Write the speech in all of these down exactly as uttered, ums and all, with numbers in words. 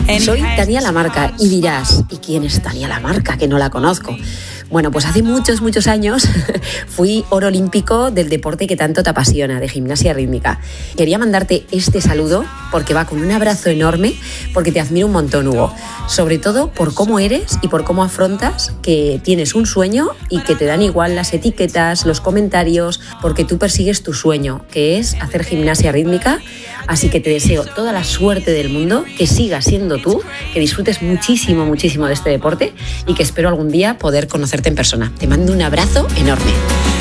Soy Tania Lamarca y dirás, ¿y quién es Tania Lamarca? Que no la conozco. Bueno, pues hace muchos, muchos años fui oro olímpico del deporte que tanto te apasiona, de gimnasia rítmica. Quería mandarte este saludo porque va con un abrazo enorme, porque te admiro un montón, Hugo. Sobre todo por cómo eres y por cómo afrontas que tienes un sueño y que te dan igual las etiquetas, los comentarios, porque tú persigues tu sueño, que es hacer gimnasia rítmica. Así que te deseo toda la suerte del mundo, que sigas siendo tú, que disfrutes muchísimo, muchísimo de este deporte y que espero algún día poder conocerte en persona. Te mando un abrazo enorme.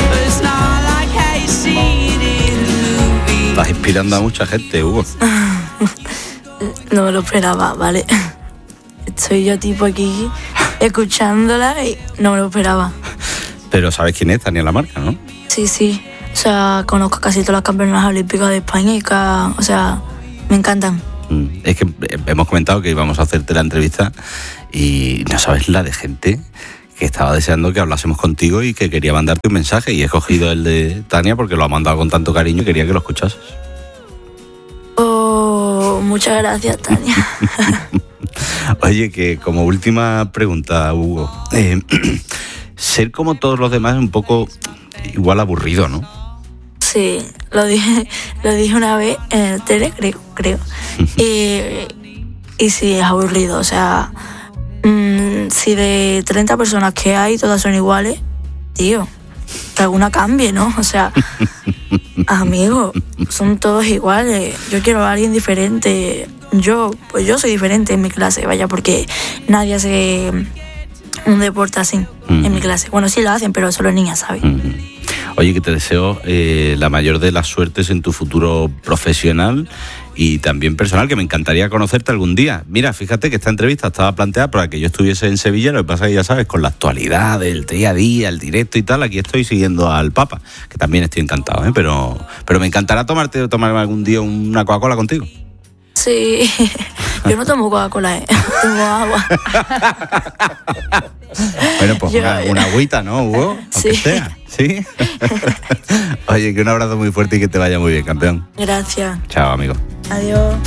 Estás inspirando a mucha gente, Hugo. No me lo esperaba, ¿vale? Estoy yo tipo aquí escuchándola y no me lo esperaba. Pero sabes quién es Tania Lamarca, ¿no? Sí, sí. O sea, conozco casi todas las campeonas olímpicas de España y, ca... o sea, me encantan. Es que hemos comentado que íbamos a hacerte la entrevista y no sabes la de gente que estaba deseando que hablásemos contigo y que quería mandarte un mensaje, y he escogido el de Tania porque lo ha mandado con tanto cariño y quería que lo escuchases. Oh, muchas gracias, Tania. Oye, que como última pregunta, Hugo, eh, ser como todos los demás es un poco igual aburrido, ¿no? Sí, lo dije, lo dije una vez en el tele, creo, creo. y, y sí, es aburrido, o sea, mmm, si de treinta personas que hay, todas son iguales, tío, que alguna cambie, ¿no? O sea, amigo, son todos iguales, yo quiero a alguien diferente. Yo, pues yo soy diferente en mi clase, vaya, porque nadie hace un deporte así mm. en mi clase. Bueno, sí lo hacen, pero solo niñas, ¿sabes? Mm. Oye, que te deseo eh, la mayor de las suertes en tu futuro profesional y también personal, que me encantaría conocerte algún día. Mira, fíjate que esta entrevista estaba planteada para que yo estuviese en Sevilla, lo que pasa es que ya sabes, con la actualidad, el día a día, el directo y tal, aquí estoy siguiendo al Papa, que también estoy encantado, ¿eh? Pero, pero me encantará tomarte tomarme algún día una Coca-Cola contigo. Sí, yo no tomo Coca-Cola, ¿eh? Tomo agua. Bueno, pues yo, una, una agüita, ¿no, Hugo? Aunque sí. sea, ¿sí? Oye, que un abrazo muy fuerte y que te vaya muy bien, campeón. Gracias. Chao, amigo. Adiós.